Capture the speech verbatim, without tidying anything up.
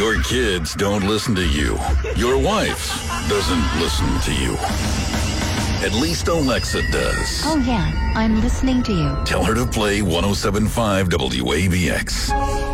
Your kids don't listen to you. Your wife doesn't listen to you. At least Alexa does. Oh, yeah, I'm listening to you. Tell her to play one oh seven point five W A B X.